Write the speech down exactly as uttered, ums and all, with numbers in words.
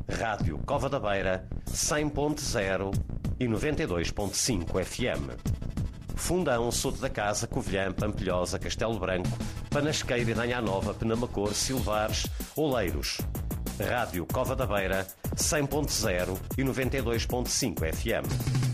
Rádio Cova da Beira, cem ponto zero e noventa e dois ponto cinco F M. Fundão, Soto da Casa, Covilhã, Pampilhosa, Castelo Branco, Panasqueira, Nanha Nova, Penamacor, Silvares, Oleiros. Rádio Cova da Beira, cem ponto zero e noventa e dois ponto cinco F M.